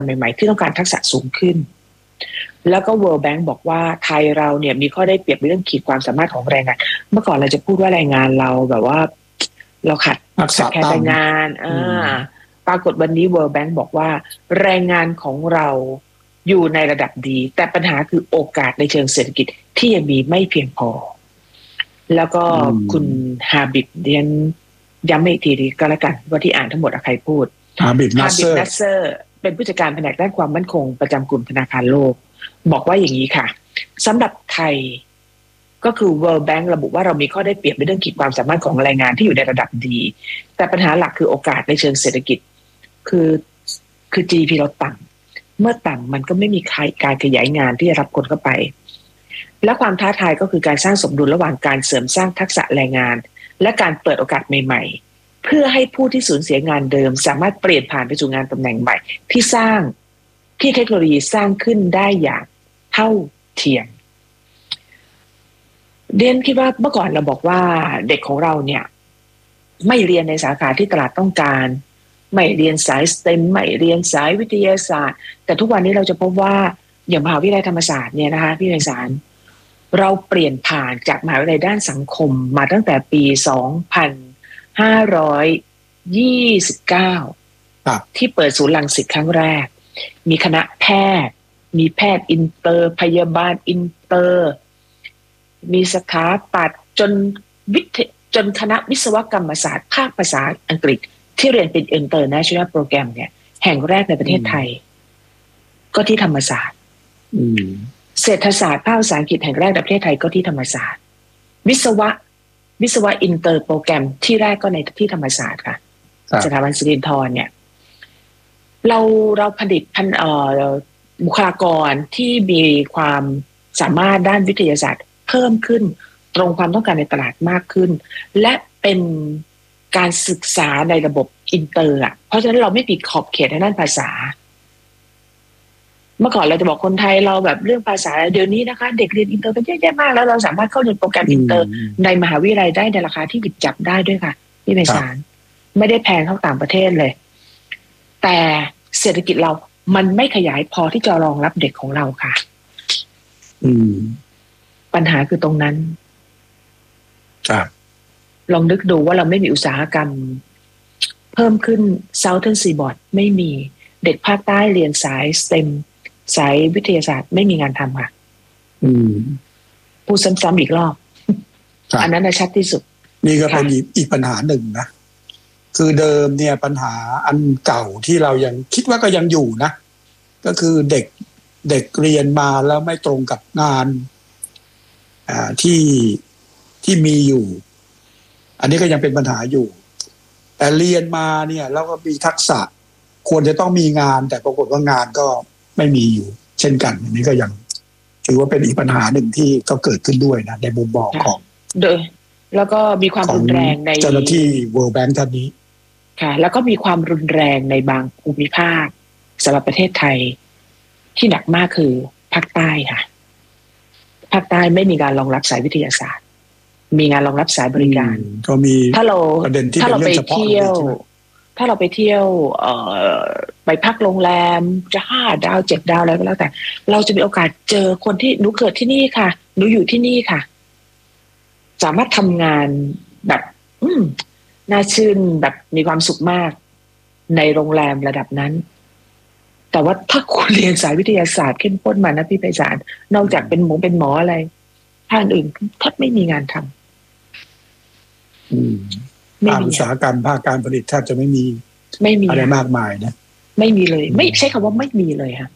ใหม่ๆที่ต้องการทักษะสูงขึ้นแล้วก็ World Bank บอกว่าไทยเราเนี่ยมีข้อได้เปรียบในเรื่องขีดความสามารถของแรงงานเมื่อก่อนเราจะพูดว่าแรงงานเราแบบว่าเราขาดแคลนแรงงานปรากฏวันนี้ World Bank บอกว่าแรงงานของเราอยู่ในระดับดีแต่ปัญหาคือโอกาสในเชิงเศรษฐกิจที่ยังมีไม่เพียงพอแล้วก็คุณฮาบิบเดียนย้ำอีกทีดีก็แล้วกันว่าที่อ่านทั้งหมดใครพูดฮาบิบนัสเซอร์เป็นผู้จัดการแผนกด้านความมั่นคงประจำกลุ่มธนาคารโลกบอกว่าอย่างนี้ค่ะสำหรับไทยก็คือ World Bank ระบุว่าเรามีข้อได้เปรียบในเรื่องขีดความสามารถของแรงงานที่อยู่ในระดับดีแต่ปัญหาหลักคือโอกาสในเชิงเศรษฐกิจคือ GDP เราต่ำเมื่อต่ำมันก็ไม่มีการขยายงานที่จะรับคนเข้าไปและความท้าทายก็คือการสร้างสมดุลระหว่างการเสริมสร้างทักษะแรงงานและการเปิดโอกาสใหม่ๆเพื่อให้ผู้ที่สูญเสียงานเดิมสามารถเปลี่ยนผ่านไปสู่งานตำแหน่งใหม่ที่เทคโนโลยีสร้างขึ้นได้อย่างเท่าเทียมเรียนคิดว่าเมื่อก่อนเราบอกว่าเด็กของเราเนี่ยไม่เรียนในสาขาที่ตลาดต้องการไม่เรียนสาย STEM ไม่เรียนสายวิทยาศาสตร์แต่ทุกวันนี้เราจะพบว่าอย่างมหาวิทยาลัยธรรมศาสตร์เนี่ยนะคะพี่ไพศาลเราเปลี่ยนผ่านจากมหาวิทยาลัยด้านสังคมมาตั้งแต่ปี2529ที่เปิดศูนย์รังสิตครั้งแรกมีคณะแพทย์มีแพทย์อินเตอร์พยาบาลอินเตอร์มีสถาปัตย์จนคณะวิศวกรรมศาสตร์ภาคภาษาอังกฤษที่เรียนเป็น International Program เนี่ยแห่งแรกในประเทศไทยก็ที่ธรรมศาสตร์เศรษฐศาสตร์ภาคภาษาอังกฤษแห่งแรกในประเทศไทยก็ที่ธรรมศาสตร์วิศวะอินเตอร์โปรแกรมที่แรกก็ในที่ธรรมศาสตร์ค่ะสถาบันสิรินธรเนี่ยเราผลิตบุคลากรที่มีความสามารถด้านวิทยาศาสตร์เพิ่มขึ้นตรงความต้องการในตลาดมากขึ้นและเป็นการศึกษาในระบบอินเตอร์เพราะฉะนั้นเราไม่ปิดขอบเขตในด้านภาษาเมื่อก่อนเราจะบอกคนไทยเราแบบเรื่องภาษาเดี๋ยวนี้นะคะเด็กเรียนอินเตอร์กันเยอะแยะมากแล้วเราสามารถเข้าเรียนโปรแกรมอินเตอร์ในมหาวิทยาลัยได้ในราคาที่หยิบจับได้ด้วยค่ะพี่ไพศาลไม่ได้แพงเท่าต่างประเทศเลยแต่เศรษฐกิจเรามันไม่ขยายพอที่จะรองรับเด็กของเราค่ะปัญหาคือตรงนั้นลองนึกดูว่าเราไม่มีอุตสาหกรรมเพิ่มขึ้น Southern Seaboard ไม่มีเด็กภาคใต้เรียนสาย STEM สายวิทยาศาสตร์ไม่มีงานทำค่ะพูดซ้ำๆอีกรอบอันนั้นชัดที่สุดนี่ก็เป็นอีกปัญหาหนึ่งนะคือเดิมเนี่ยปัญหาอันเก่าที่เรายังคิดว่าก็ยังอยู่นะก็คือเด็กเรียนมาแล้วไม่ตรงกับงานที่มีอยู่อันนี้ก็ยังเป็นปัญหาอยู่แต่เรียนมาเนี่ยแล้วก็มีทักษะควรจะต้องมีงานแต่ปรากฏว่างานก็ไม่มีอยู่เช่นกันอันนี้ก็ยังถือว่าเป็นอีกปัญหาหนึ่งที่ก็เกิดขึ้นด้วยนะในมุมมองของโดยแล้วก็มีความรุนแรงในเจ้าหน้าที่ World Bank ท่านนี้ค่ะแล้วก็มีความรุนแรงในบางภูมิภาคสำหรับประเทศไทยที่หนักมากคือภาคใต้ค่ะภาคใต้ไม่มีการรองรับสายวิทยาศาสตร์มีงานรองรับสายบริการก็มีประเด็นที่เป็นเรื่องเฉพาะถ้าเราไปเที่ยวไปพักโรงแรมจะ5 ดาว7 ดาวอะไรก็แล้วแต่เราจะมีโอกาสเจอคนที่หนูเกิดที่นี่ค่ะหนูอยู่ที่นี่ค่ะสามารถทำงานแบบน่าชื่นแบบมีความสุขมากในโรงแรมระดับนั้นแต่ว่าถ้าคุณเรียนสายวิทยาศาสตร์เข้มข้นมานะพี่ไพศาลนอกจากเป็นหมออะไรทางอื่นแทบไม่มีงานทำภาคอุตสาหกรรมภาคการผลิตแทบจะไม่มีอะไรมากมายนะไม่มีเลยไม่ใช่คำว่าไม่มีเลยค่ะ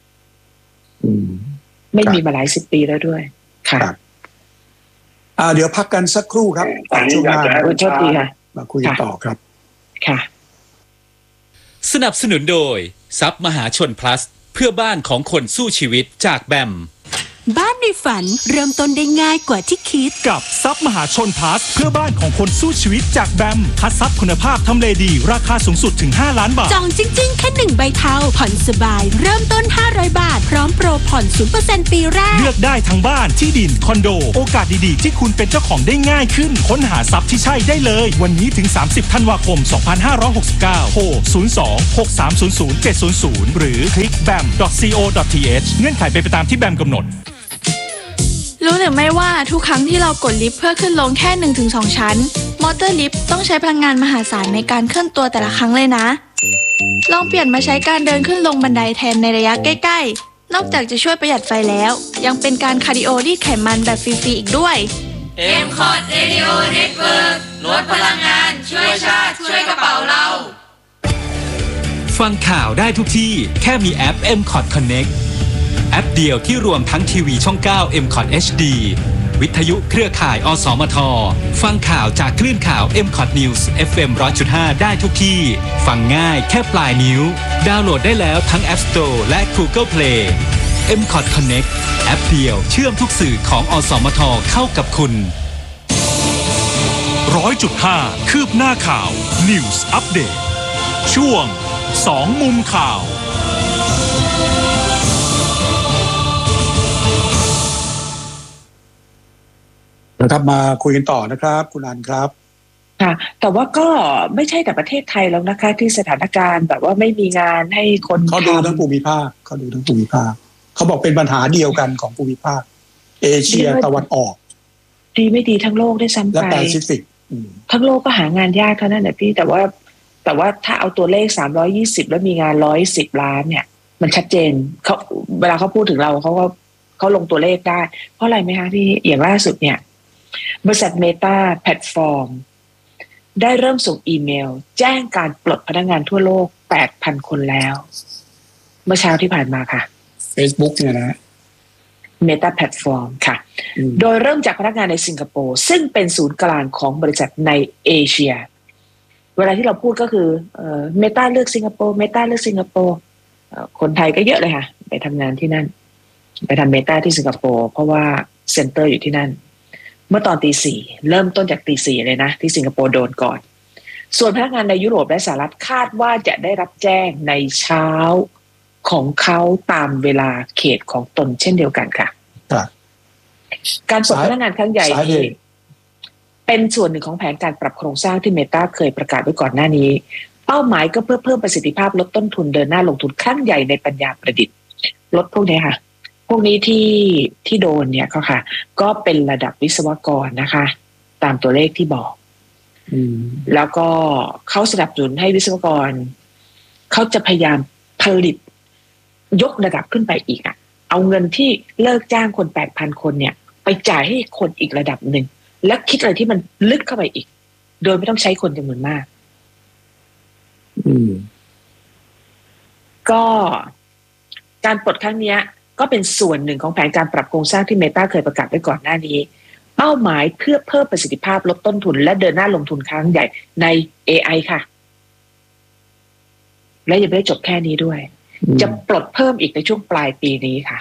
ไม่มีมาหลาย10 ปีแล้วด้วยค่ะเดี๋ยวพักกันสักครู่ครับช่วงหน้าโชคดีค่ะมาคุยต่อครับค่ะสนับสนุนโดยทรัพย์มหาชน plus เพื่อบ้านของคนสู้ชีวิตจากแบมบ้านในฝันเริ่มต้นได้ง่ายกว่าที่คิดกับทรัพย์มหาชนพลัสเพื่อบ้านของคนสู้ชีวิตจากแบมคัดทรัพย์คุณภาพทำเลดีราคาสูงสุดถึง5 ล้านบาทจองจริงๆแค่1ใบเทาผ่อนสบายเริ่มต้น500 บาทพร้อมโปรผ่อน 0% ปีแรกเลือกได้ทั้งบ้านที่ดินคอนโดโอกาสดีๆที่คุณเป็นเจ้าของได้ง่ายขึ้นค้นหาทรัพย์ที่ใช่ได้เลยวันนี้ถึง30ธันวาคม2569โทร02-6300-700หรือคลิก bam.co.th เงื่อนไขเป็นไปตามที่แบมกำหนดรู้หรือไม่ว่าทุกครั้งที่เรากดลิฟต์เพื่อขึ้นลงแค่ 1-2 ชั้นมอเตอร์ลิฟต์ต้องใช้พลังงานมหาศาลในการเคลื่อนตัวแต่ละครั้งเลยนะลองเปลี่ยนมาใช้การเดินขึ้นลงบันไดแทนในระยะใกล้ๆนอกจากจะช่วยประหยัดไฟแล้วยังเป็นการคาร์ดิโอรีดไขมันแบบฟรีๆอีกด้วย M-Cot Radio Network ลดพลังงานช่วยชาติช่วยกระเป๋าเราฟังข่าวได้ทุกที่แค่มีแอป M-Cot Connect แอปเดียวที่รวมทั้งทีวีช่อง 9 M-Cot HD วิทยุเครือข่ายอสมทฟังข่าวจากคลื่นข่าว M-Cot News FM 100.5 ได้ทุกที่ฟังง่ายแค่ปลายนิ้วดาวน์โหลดได้แล้วทั้ง App Store และ Google Play M-Cot Connect แอปเดียวเชื่อมทุกสื่อของอสมทเข้ากับคุณ 100.5 คืบหน้าข่าว News Update ช่วง2 มุมข่าวนะครับมาคุยกันต่อนะครับคุณอันครับค่ะแต่ว่าก็ไม่ใช่แต่ประเทศไทยแล้วนะคะที่สถานการณ์แบบว่าไม่มีงานให้คนเขาดูทั้งภูมิภาคเขาบอกเป็นปัญหาเดียวกันของภูมิภาคเอเชียตะวันออกดีไม่ดีทั้งโลกได้ซ้ำไปและแปซิฟิกทั้งโลกก็หางานยากเท่านั้นแหละพี่แต่ว่าถ้าเอาตัวเลข320แล้วมีงาน110 ล้านเนี่ยมันชัดเจนเขาเวลาเขาพูดถึงเราเขาลงตัวเลขได้เพราะอะไรไหมคะพี่อย่างล่าสุดเนี่ยบริษัท Meta แพลตฟอร์มได้เริ่มส่งอีเมลแจ้งการปลดพนักงานทั่วโลก 8,000 คนแล้วเมื่อเช้าที่ผ่านมาค่ะ Facebook เนี่ยนะ Meta แพลตฟอร์มค่ะโดยเริ่มจากพนักงานในสิงคโปร์ซึ่งเป็นศูนย์กลางของบริษัทในเอเชียเวลาที่เราพูดก็คือMeta เลือกสิงคโปร์ Meta เลือกสิงคโปร์คนไทยก็เยอะเลยค่ะไปทำงานที่นั่นไปทำ Meta ที่สิงคโปร์เพราะว่าเซ็นเตอร์อยู่ที่นั่นเมื่อตอนตี 4เริ่มต้นจากตี 4เลยนะที่สิงคโปร์โดนก่อนส่วนพนักงานในยุโรปและสหรัฐคาดว่าจะได้รับแจ้งในเช้าของเขาตามเวลาเขตของตนเช่นเดียวกันค่ะการปลดพนักงานครั้งใหญ่นี้เป็นส่วนหนึ่งของแผนการปรับโครงสร้างที่เมตาเคยประกาศไว้ก่อนหน้านี้เป้าหมายก็เพื่อเพิ่มประสิทธิภาพลดต้นทุนเดินหน้าลงทุนครั้งใหญ่ในปัญญาประดิษฐ์ลดพวกนี้ค่ะพวกนี้ที่โดนเนี่ยค่ะก็เป็นระดับวิศวกรนะคะตามตัวเลขที่บอกแล้วก็เขาสนับสนุนให้วิศวกรเขาจะพยายามผลิตยกระดับขึ้นไปอีกเอาเงินที่เลิกจ้างคน 8,000 คนเนี่ยไปจ่ายให้คนอีกระดับหนึ่งและคิดอะไรที่มันลึกเข้าไปอีกโดยไม่ต้องใช้คนจำนวนมากก็การปลดครั้งนี้ก็เป็นส่วนหนึ่งของแผนการปรับโครงสร้างที่ Meta เคยประกาศไว้ก่อนหน้านี้เป้าหมายเพื่อเพิ่มประสิทธิภาพลดต้นทุนและเดินหน้าลงทุนครั้งใหญ่ใน AI ค่ะและยังไม่ได้จบแค่นี้ด้วยจะปลดเพิ่มอีกในช่วงปลายปีนี้ค่ะ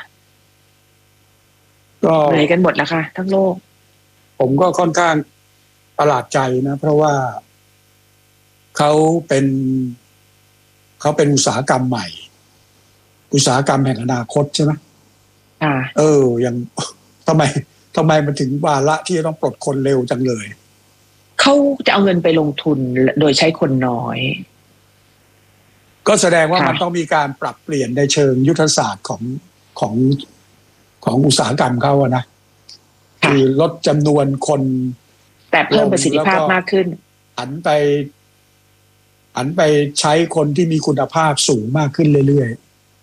ก็เหนื่อยกันหมดแล้วค่ะทั้งโลกผมก็ค่อนข้างประหลาดใจนะเพราะว่าเขาเป็นอุตสาหกรรมใหม่อุตสาหกรรมแห่งอนาคตใช่ไหมอย่างทำไมมันถึงวาระที่จะต้องปลดคนเร็วจังเลยเขาจะเอาเงินไปลงทุนโดยใช้คนน้อยก็แสดงว่ามันต้องมีการปรับเปลี่ยนในเชิงยุทธศาสตร์ของอุตสาหกรรมเขาอะนะคือลดจำนวนคนแต่เพิ่มประสิทธิภาพมากขึ้นหันไปใช้คนที่มีคุณภาพสูงมากขึ้นเรื่อย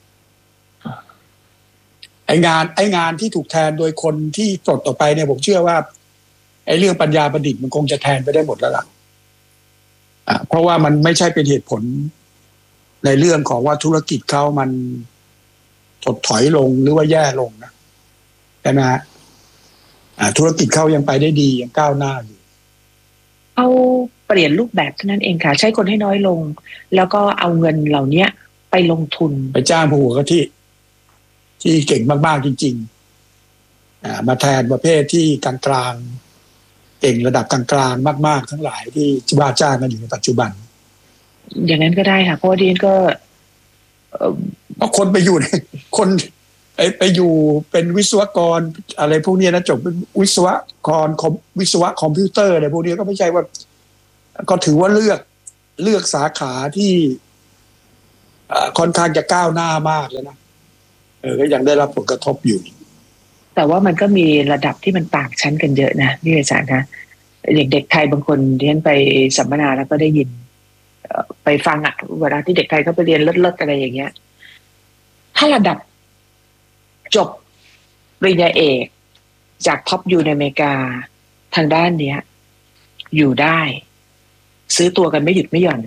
ๆไองานที่ถูกแทนโดยคนที่ปลดออกไปเนี่ยผมเชื่อว่าไอเรื่องปัญญาประดิษฐ์มันคงจะแทนไปได้หมดแล้วล่ะเพราะว่ามันไม่ใช่เป็นเหตุผลในเรื่องของว่าธุรกิจเขามันถดถอยลงหรือว่าแย่ลงนะใช่ไหมฮะธุรกิจเขายังไปได้ดียังก้าวหน้าอยู่เขาเปลี่ยนรูปแบบเท่านั้นเองค่ะใช้คนให้น้อยลงแล้วก็เอาเงินเหล่านี้ไปลงทุนไปจ้างผู้หัวกะทิที่เก่งมากๆจริงมาแทนประเภทที่กลางๆเก่งระดับกลางๆมากๆทั้งหลายที่ว่าจ้างกันอยู่ในปัจจุบันอย่างนั้นก็ได้ค่ะเพราะว่าดิฉันก็เพราะคนไปอยู่ในคนไปอยู่เป็นวิศวกรอะไรพวกนี้นะจบเป็นวิศวกรวิศวะคอมพิวเตอร์อะไรพวกนี้ก็ไม่ใช่ว่าก็ถือว่าเลือกสาขาที่ค่อนข้างจะก้าวหน้ามากแล้วนะก็ยังได้รับผลกระทบอยู่แต่ว่ามันก็มีระดับที่มันต่างชั้นกันเยอะนะพี่อาจารย์นะเด็กไทยบางคนเรียนไปสัมมนาแล้วก็ได้ยินไปฟังเวลาที่เด็กไทยเขาไปเรียนเลิศๆอะไรอย่างเงี้ยถ้าระดับจบปริญญาเอกจากท็อปยูในอเมริกาทางด้านเนี้ยอยู่ได้ซื้อตัวกันไม่หยุดไม่หย่อน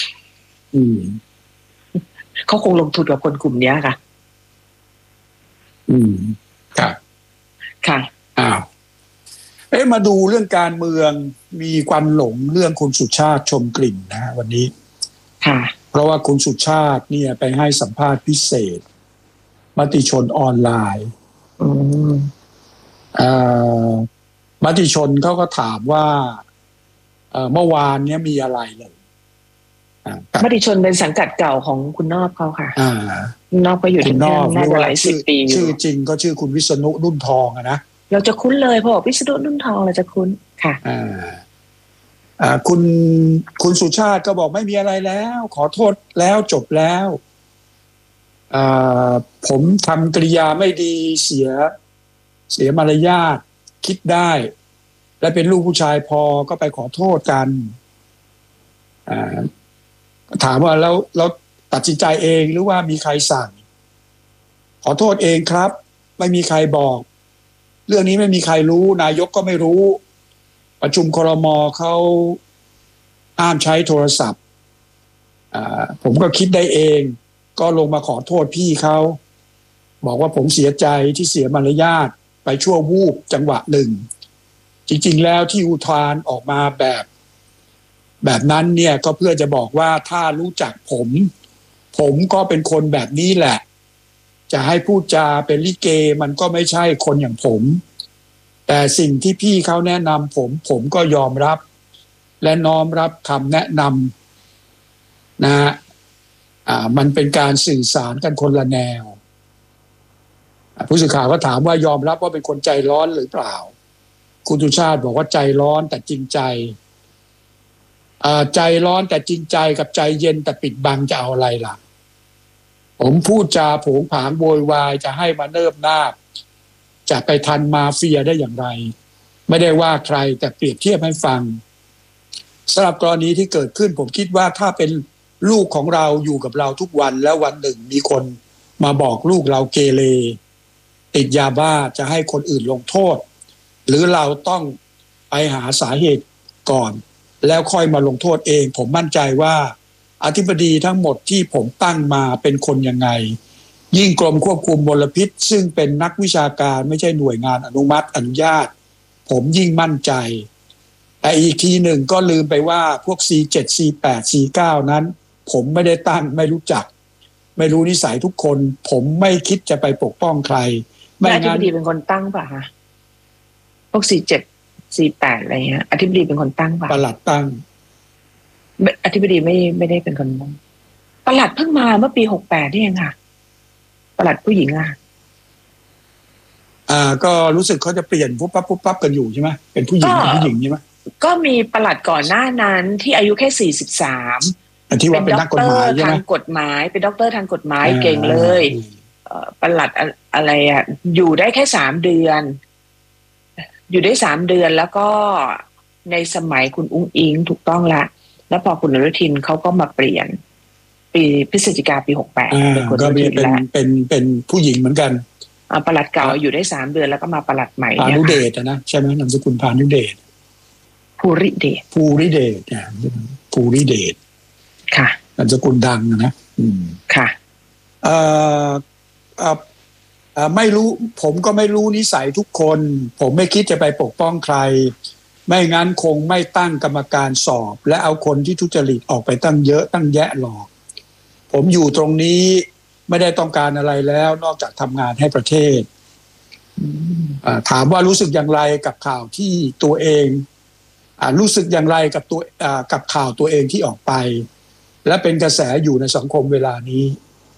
เขาคงลงทุนกับคนกลุ่มนี้ค่ะครับค่ะมาดูเรื่องการเมืองมีควันหลงเรื่องคุณสุชาติชมกลิ่นนะวันนี้ค่ะเพราะว่าคุณสุชาติเนี่ยไปให้สัมภาษณ์พิเศษมติชนออนไลน์มติชนเขาก็ถามว่าเมื่อวานนี้มีอะไรเลยมติชนเป็นสังกัดเก่าของคุณนอบเขาค่ะนอบก็อยู่ที่นั่นน่าจะหลาย10 ปีชื่อจริงก็ชื่อคุณวิษณุนุ่นทองนะเราจะคุ้นเลยพอวิษณุนุ่นทองเราจะคุ้นค่ะคุณสุชาติก็บอกไม่มีอะไรแล้วขอโทษแล้วจบแล้วผมทำกริยาไม่ดีเสียมารยาทคิดได้และเป็นลูกผู้ชายพอก็ไปขอโทษกันถามว่าแล้วตัดสินใจเองหรือว่ามีใครสั่งขอโทษเองครับไม่มีใครบอกเรื่องนี้ไม่มีใครรู้นายกก็ไม่รู้ประชุมครม.เขาห้ามใช้โทรศัพท์ผมก็คิดได้เองก็ลงมาขอโทษพี่เขาบอกว่าผมเสียใจที่เสียมารยาทไปชั่ววูบจังหวะหนึ่งจริงๆแล้วที่อุทานออกมาแบบนั้นเนี่ยก็เพื่อจะบอกว่าถ้ารู้จักผมก็เป็นคนแบบนี้แหละจะให้พูดจาเป็นลิเกมันก็ไม่ใช่คนอย่างผมแต่สิ่งที่พี่เขาแนะนำผมก็ยอมรับและน้อมรับคำแนะนำนะมันเป็นการสื่อสารกันคนละแนวผู้สื่อข่าวก็ถามว่ายอมรับว่าเป็นคนใจร้อนหรือเปล่าคุณสุชาติบอกว่าใจร้อนแต่จริงใจใจร้อนแต่จริงใจกับใจเย็นแต่ปิดบังจะเอาอะไรล่ะผมพูดจาโผงผางโวยวายจะให้มาเนิบนาบจะไปทันมาเฟียได้อย่างไรไม่ได้ว่าใครแต่เปรียบเทียบให้ฟังสำหรับกรณีที่เกิดขึ้นผมคิดว่าถ้าเป็นลูกของเราอยู่กับเราทุกวันแล้ววันหนึ่งมีคนมาบอกลูกเราเกเรติดยาบ้าจะให้คนอื่นลงโทษหรือเราต้องไปหาสาเหตุก่อนแล้วค่อยมาลงโทษเองผมมั่นใจว่าอธิบดีทั้งหมดที่ผมตั้งมาเป็นคนยังไงยิ่งกรมควบคุมมลพิษซึ่งเป็นนักวิชาการไม่ใช่หน่วยงานอนุมัติอนุญาตผมยิ่งมั่นใจแต่อีกทีหนึ่งก็ลืมไปว่าพวก C7 C8 C9 นั้นผมไม่ได้ตั้งไม่รู้จักไม่รู้นิสัยทุกคนผมไม่คิดจะไปปกป้องใครไม่งั้นอธิบดีเป็นคนตั้งป่ะคะพวก C7 C8 อะไรเงี้ยอธิบดีเป็นคนตั้งป่ะปลัดตั้งอธิบดีไม่ได้เป็นคนตั้งปลัดเพิ่งมาเมื่อปี68นี่เองค่ะปลัดผู้หญิงก็รู้สึกเขาจะเปลี่ยนปุ๊บปั๊บกันอยู่ใช่ไหมเป็นผู้หญิงเป็นผู้หญิงใช่ไหมก็มีปลัดก่อนหน้านั้นที่อายุแค่43 ที่ว่าเป็นนักกฎหมายใช่ไหมทางกฎหมายเป็นด็อกเตอร์ทางกฎหมายเก่งเลยปลัดอะไรอยู่ได้แค่3 เดือนอยู่ได้3 เดือนแล้วก็ในสมัยคุณอุ้งอิงถูกต้องละแล้วพอคุณอนุทินเขาก็มาเปลี่ยนปีพฤศจิกาปี68เป็นคนที่เป็นผู้หญิงเหมือนกันปลัดเก่าอยู่ได้3 เดือนแล้วก็มาปลัดใหม่พานุเดชนะใช่ไหมนามสกุลพานุเดชภูริเดชภูริเดชค่ะนามสกุลดังนะค่ะไม่รู้ผมก็ไม่รู้นิสัยทุกคนผมไม่คิดจะไปปกป้องใครไม่งั้นคงไม่ตั้งกรรมการสอบและเอาคนที่ทุจริตออกไปตั้งเยอะตั้งแยะหรอกผมอยู่ตรงนี้ไม่ได้ต้องการอะไรแล้วนอกจากทำงานให้ประเทศถามว่ารู้สึกอย่างไรกับข่าวที่ตัวเองรู้สึกอย่างไรกับกับข่าวตัวเองที่ออกไปและเป็นกระแสอยู่ในสังคมเวลานี้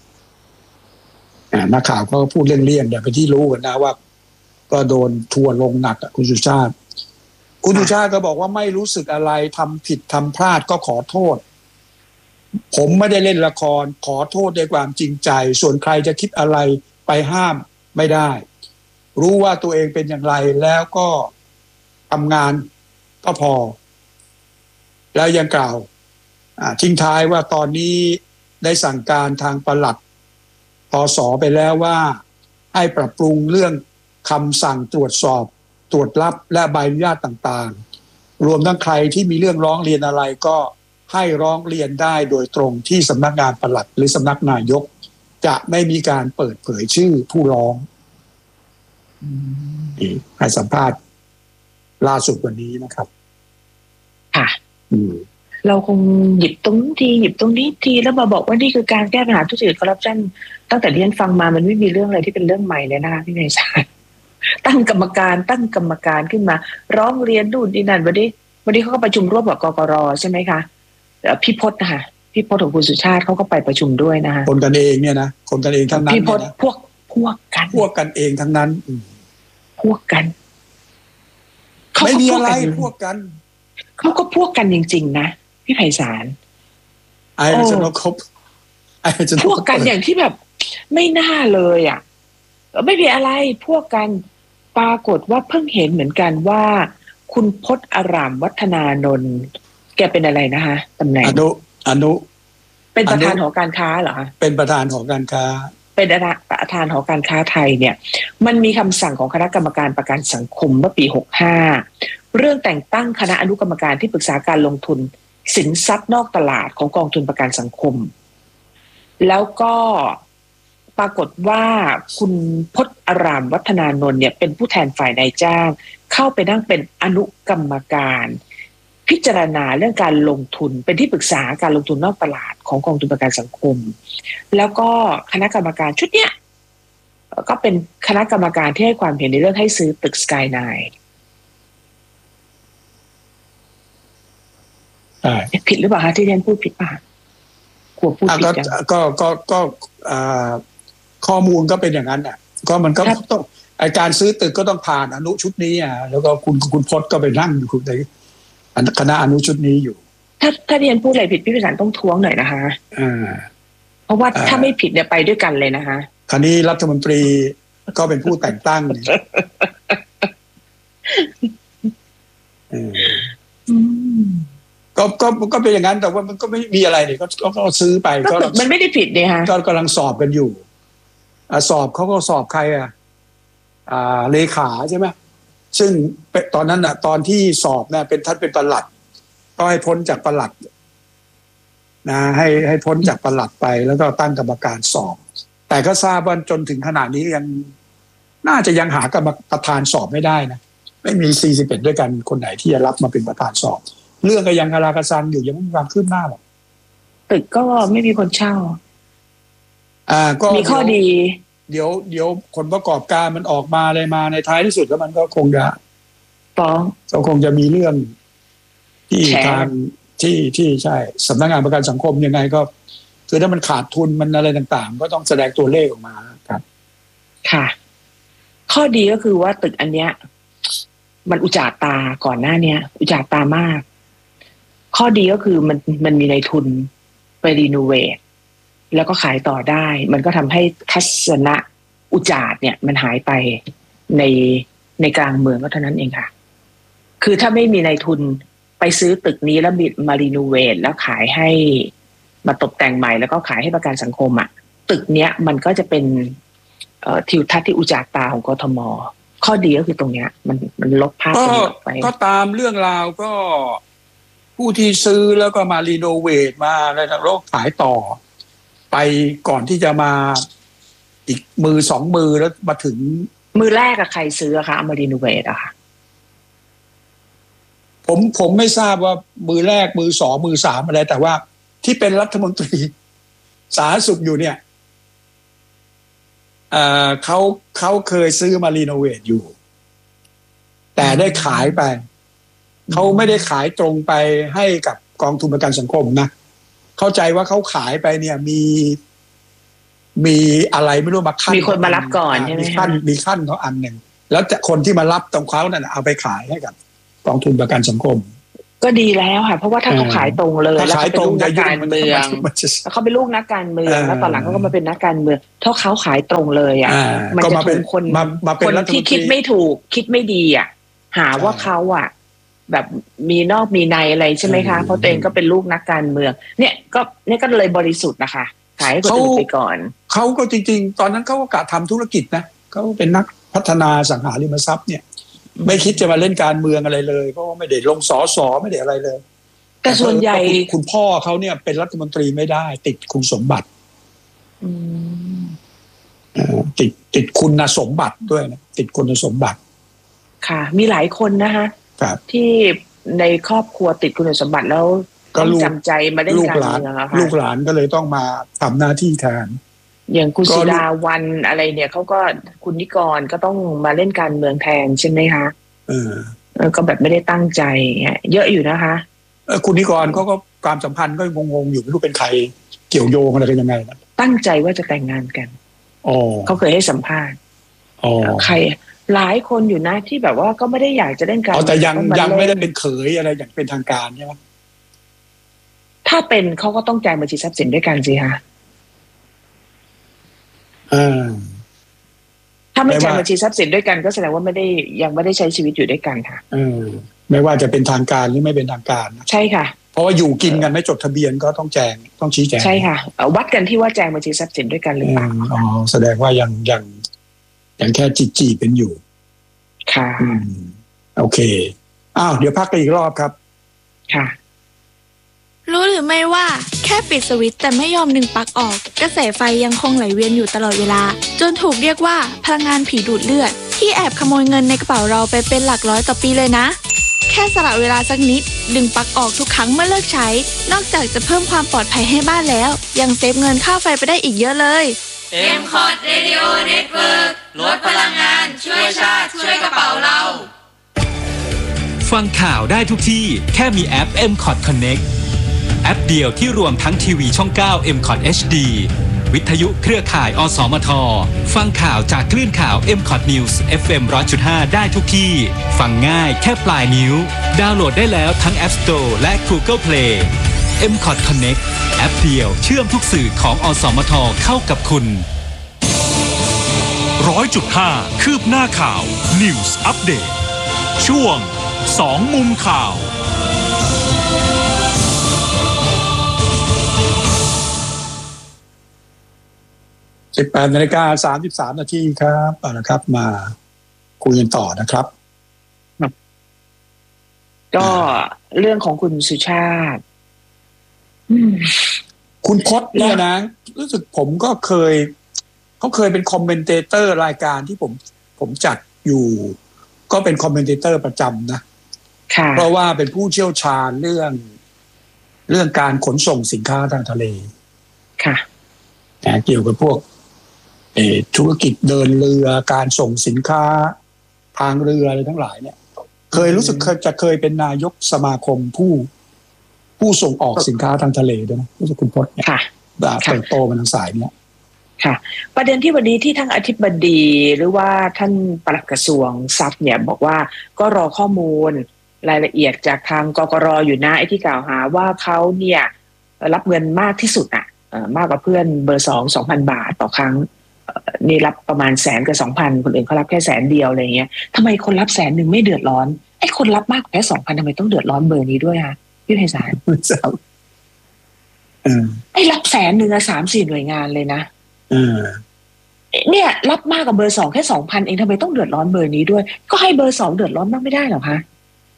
นักข่าวก็พูดเลี่ยงๆอย่างเป็นที่รู้กันนะว่าก็โดนทัวร์ลงหนักคุณสุชาติก็บอกว่าไม่รู้สึกอะไรทำผิดทำพลาดก็ขอโทษผมไม่ได้เล่นละครขอโทษด้วยความจริงใจส่วนใครจะคิดอะไรไปห้ามไม่ได้รู้ว่าตัวเองเป็นอย่างไรแล้วก็ทำงานก็พอแล้วยังกล่าวทิ้งท้ายว่าตอนนี้ได้สั่งการทางปลัดปส.ไปแล้วว่าให้ปรับปรุงเรื่องคำสั่งตรวจสอบตรวจรับและใบอนุญาตต่างๆรวมทั้งใครที่มีเรื่องร้องเรียนอะไรก็ให้ร้องเรียนได้โดยตรงที่สำนักงานปลัดหรือสำนักนายกจะไม่มีการเปิดเผยชื่อผู้ร้องให้สัมภาษณ์ล่าสุดวันนี้นะครับค่ะเราคงหยิบตรงนี้ทีหยิบตรงนี้ทีแล้วมาบอกว่านี่คือการแก้ปัญหาทุจริตคอร์รัปชันตั้งแต่ที่ฉันฟังมามันไม่มีเรื่องอะไรที่เป็นเรื่องใหม่เลยนะคะพี่นายชาญตั้งกรรมการขึ้นมาร้องเรียนนู่นนี่นั่นวันนี้เขาก็ประชุมร่วมกับกกร.ใช่ไหมคะพี่พจน์นะคะพี่พจน์ของคุณสุชาติเขาก็ไปประชุมด้วยนะคะคนกันเองเนี่ยนะคนกันเองทั้งนั้นพี่พจน์พวกกันเองทั้งนั้นพวกกันไม่มีอะไรพวกกันเขาก็พวกกันจริงๆนะพี่ไพศาลไอ้จะนกคบพวกกันอย่างที่แบบไม่น่าเลยอ่ะไม่มีอะไรพวกกันปรากฏว่าเพิ่งเห็นเหมือนกันว่าคุณพจน์อารามวัฒนานนท์แกเป็นอะไรนะคะตำแหน่งอนุเป็นประธานหอการค้าเหรอคะเป็นประธานหอการค้าเป็นประธานหอการค้าไทยเนี่ยมันมีคำสั่งของคณะกรรมการประกันสังคมเมื่อปี65เรื่องแต่งตั้งคณะอนุกรรมการที่ปรึกษาการลงทุนสินทรัพย์นอกตลาดของกองทุนประกันสังคมแล้วก็ปรากฏว่าคุณพจน์อารามวัฒนานนท์เนี่ยเป็นผู้แทนฝ่ายนายจ้างเข้าไปนั่งเป็นอนุกรรมการพิจารณาเรื่องการลงทุนเป็นที่ปรึกษาการลงทุนนอกตลาดของกองทุนประกันสังคมแล้วก็คณะกรรมการชุดเนี้ยก็เป็นคณะกรรมการที่ให้ความเห็นในเรื่องให้ซื้อตึกสกายไนน์ผิดหรือเปล่าคะที่เรียนพูดผิดป่ะกลัวพูดผิดจังก็ข้อมูลก็เป็นอย่างนั้นอ่ะก็มันก็ต้องการซื้อตึกก็ต้องผ่านอนุชุดนี้แล้วก็คุณพจน์ก็ไปนั่งอยู่ในคณะอนุชุดนี้อยู่ถ้าเรียนพูดอะไรผิดพี่พิสารต้องท้วงหน่อยนะคะเพราะว่าถ้าไม่ผิดเนี่ยไปด้วยกันเลยนะคะคราวนี้รัฐมนตรีก็เป็นผู้แต่งตั้งก็เป็นอย่างนั้นแต่ว่ามันก็ไม่มีอะไรเลยก็ซื้อไปก็มันไม่ได้ผิดเนี่ยฮะก็กำลังสอบกันอยู่สอบเขาก็สอบใครเลขาใช่ไหมซึ่งตอนนั้นตอนที่สอบเป็นท่านเป็นปลัดก็ให้พ้นจากปลัดนะให้พ้นจากปลัดไปแล้วก็ตั้งกรรมการสอบแต่ก็ทราบว่าจนถึงขณะนี้ยังน่าจะยังหากรรมประธานสอบไม่ได้นะไม่มี41ด้วยกันคนไหนที่จะรับมาเป็นประธานสอบเรื่องก็ยังคาราคาซังอยู่ยังไม่มีความคืบหน้าหรอกตึกก็ไม่มีคนเช่าก็มีข้อดีเดี๋ยวผลประกอบการมันออกมาเลยมาในท้ายที่สุดแล้วมันก็คงจะก็คงจะมีเรื่องที่ทางที่ใช่สำนักงานประกันสังคมยังไงก็คือถ้ามันขาดทุนมันอะไรต่างๆก็ต้องแสดงตัวเลขออกมาครับค่ะข้อดีก็คือว่าตึกอันเนี้ยมันอุจจาตาก่อนหน้าเนี้ยอุจจาตามากข้อดีก็คือมันมีในทุนไปรีโนเวทแล้วก็ขายต่อได้มันก็ทำให้ทัศนะอุจจาตเนี่ยมันหายไปในกลางเมืองก็เท่านั้นเองค่ะคือถ้าไม่มีในทุนไปซื้อตึกนี้แล้วมารีโนเวทแล้วขายให้มาตกแต่งใหม่แล้วก็ขายให้ประกันสังคมตึกเนี้ยมันก็จะเป็นทิวทัศน์ที่อุจจาตาของกทมข้อดีก็คือตรงเนี้ยมันลบภาพตรงนี้ออกไปก็ตามเรื่องราวก็ผู้ที่ซื้อแล้วก็มารีโนเวทมาอะไรต่างๆขายต่อไปก่อนที่จะมาอีกมือ2มือแล้วมาถึงมือแรกใครซื้อคะเอามารีโนเวทค่ะผมไม่ทราบว่ามือแรกมือ2มือ3อะไรแต่ว่าที่เป็นรัฐมนตรีสาธารณสุขอยู่เนี่ยเขาเคยซื้อมารีโนเวทอยู่แต่ได้ขายไปเขาไม่ได้ขายตรงไปให้กับกองทุนประกันสังคมนะเข้าใจว่าเขาขายไปเนี่ยมีอะไรไม่รู้มาขั้นมีคนมารับก่อนใช่ไหมมีขั้นเขาอันหนึ่งแล้วแต่คนที่มารับตรงเขานั่นเอาไปขายให้กับกองทุนประกันสังคมก็ดีแล้วค่ะเพราะว่าถ้าเขาขายตรงเลยแล้วเขาเป็นลูกนักการเมืองเขาเป็นลูกนักการเมืองแล้วตอนหลังเขาก็มาเป็นนักการเมืองถ้าเขาขายตรงเลยอ่ะมันจะถูกคนที่คิดไม่ถูกคิดไม่ดีอ่ะหาว่าเขาอ่ะแบบมีนอกมีในอะไรใช่ไหมคะเพราะตัวเองก็เป็นลูกนักการเมืองเนี่ยก็เลยบริสุทธิ์นะคะขายให้คนอื่นไปก่อนเขาก็จริงๆตอนนั้นเขาก็กะทำธุรกิจนะเขาเป็นนักพัฒนาสังหาริมทรัพย์เนี่ยไม่คิดจะมาเล่นการเมืองอะไรเลยเพราะว่าไม่ได้ลงสสไม่ได้อะไรเลยแต่ส่วนใหญ่คุณพ่อเขาเนี่ยเป็นรัฐมนตรีไม่ได้ติดคุณสมบัติติดคุณสมบัติด้วยนะติดคุณสมบัติค่ะมีหลายคนนะคะที่ในครอบครัวติดคุณสมบัติแล้วก็จำใจมาเล่นการเมืองลูกหลานก็เลยต้องมาทำหน้าที่แทนอย่างคุณสุดาวันอะไรเนี่ยเขาก็คุณนิกรก็ต้องมาเล่นการเมืองแทนใช่ไหมคะก็แบบไม่ได้ตั้งใจเยอะอยู่นะคะคุณนิกรเขาก็ความสัมพันธ์ก็งงๆอยู่ไม่รู้เป็นใครเกี่ยวโยงอะไรกันยังไงนะตั้งใจว่าจะแต่งงานกันเขาเคยให้สัมภาษณ์ใครหลายคนอยู่นะที่แบบว่าก็ไม่ได้อยากจะเล่นการแต่ยังไม่ได้เป็นเขยอะไรอย่างเป็นทางการใช่ไหมถ้าเป็นเขาก็ต้องจ่ายบัญชีทรัพย์สินด้วยกันสิคะถ้าไม่จ่ายบัญชีทรัพย์สินด้วยกันก็แสดงว่ายังไม่ได้ใช้ชีวิตอยู่ด้วยกันค่ะไม่ว่าจะเป็นทางการหรือไม่เป็นทางการใช่ค่ะเพราะว่าอยู่กินกันไม่จดทะเบียนก็ต้องแจงต้องชี้แจงใช่ค่ะวัดกันที่ว่าแจงบัญชีทรัพย์สินด้วยกันหรือเปล่าแสดงว่ายังแค่จีเป็นอยู่ค่ะโอเคเดี๋ยวพักกันอีกรอบครับค่ะรู้หรือไม่ว่าแค่ปิดสวิตช์แต่ไม่ยอมดึงปลั๊กออกกระแสไฟยังคงไหลเวียนอยู่ตลอดเวลาจนถูกเรียกว่าพลังงานผีดูดเลือดที่แอบขโมยเงินในกระเป๋าเราไปเป็นหลักร้อยต่อปีเลยนะแค่สละเวลาสักนิดดึงปลั๊กออกทุกครั้งเมื่อเลิกใช้นอกจากจะเพิ่มความปลอดภัยให้บ้านแล้วยังเซฟเงินค่าไฟไปได้อีกเยอะเลย MCOT Radio Network ลดพลังงานช่วยชาติช่วยกระเป๋าเราฟังข่าวได้ทุกที่แค่มีแอป MCOT Connectแอปเดียวที่รวมทั้งทีวีช่อง 9 MCOT HD วิทยุเครือข่ายอสมทฟังข่าวจากคลื่นข่าว MCOT News FM 100.5 ได้ทุกที่ฟังง่ายแค่ปลายนิ้วดาวน์โหลดได้แล้วทั้ง App Store และ Google Play MCOT Connect แอปเดียวเชื่อมทุกสื่อของอสมทเข้ากับคุณ 100.5 คืบหน้าข่าว News Update ช่วง2มุมข่าว 18:33 นาทีครับเอาละครับมาคุยกันต่อนะครับก็เรื่องของคุณสุชาติคุณพจน์เนี่ยนะรู้สึกผมก็เขาเคยเป็นคอมเมนเตเตอร์รายการที่ผมจัดอยู่ก็เป็นคอมเมนเตเตอร์ประจำนะเพราะว่าเป็นผู้เชี่ยวชาญเรื่องการขนส่งสินค้าทางทะเลค่ะเกี่ยวกับพวกธุรกิจเดินเรือการส่งสินค้าทางเรืออะไรทั้งหลายเนี่ยเคยรู้สึกเคยเป็นนายกสมาคมผู้ส่งออกสินค้าทางทะเลด้วยนะรู้สึกคุณพจน์เนี่ยเติบโตมาทางสายนี้ค่ะประเด็นที่วันนี้ที่ทั้งอธิบดีหรือว่าท่านปลัดกระทรวงทรัพย์เนี่ยบอกว่าก็รอข้อมูลรายละเอียดจากทางกกร.อยู่นะไอ้ที่กล่าวหาว่าเขาเนี่ยรับเงินมากที่สุดมากกว่าเพื่อนเบอร์ 2,000 บาทต่อครั้งนี่รับประมาณ100,000 กับ 2,000 คนอื่นเขารับแค่100,000เดียวอะไรเงี้ยทำไมคนรับ100,000ไม่เดือดร้อนไอ้คนรับมากกว่าแค่ 2,000ทำไมต้องเดือดร้อนเบอร์นี้ด้วยคะพี่ไพศาลไอ้รับ100,000 3-4 หน่วยงานเลยนะเนี่ยรับมากกว่าเบอร์ 2แค่ 2,000 เองทำไมต้องเดือดร้อนเบอร์นี้ด้วยก็ให้เบอร์ 2เดือดร้อนบ้างไม่ได้หรอคะ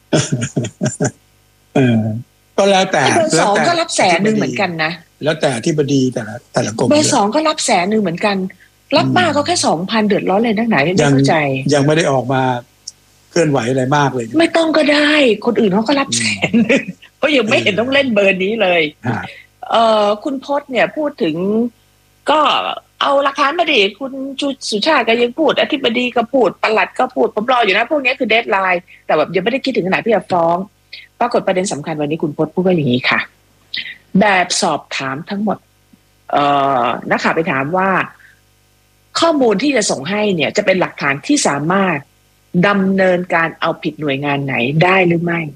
ก็แล้วแต่เบอร์ 2ก็รับ100,000เหมือนกันนะแล้วแต่ที่บดีแต่ละกรมเบอร์ 2ก็รับ100,000เหมือนกันรับมากก็แค่ 2,000 เดือดร้อนเลยนักไหนไม่เข้าใจยังไม่ได้ออกมาเคลื่อนไหวอะไรมากเลยไม่ต้องก็ได้คนอื่นเขาก็รับ100,000เขายังไม่เห็นต้องเล่นเบอร์นี้เลยคุณพจน์เนี่ยพูดถึงก็เอาหลักฐานมาดิคุณสุชาติก็ยังพูดอธิบดีก็พูดปลัดก็พูดผมรออยู่นะพวกนี้คือเดดไลน์แต่แบบยังไม่ได้คิดถึงขนาดที่จะฟ้องปรากฏประเด็นสำคัญวันนี้คุณพจน์พูดว่าอย่างนี้ค่ะแบบสอบถามทั้งหมดนักข่าวไปถามว่าข้อมูลที่จะส่งให้เนี่ยจะเป็นหลักฐานที่สามารถดำเนินการเอาผิดหน่วยงานไหนได้หรือไม่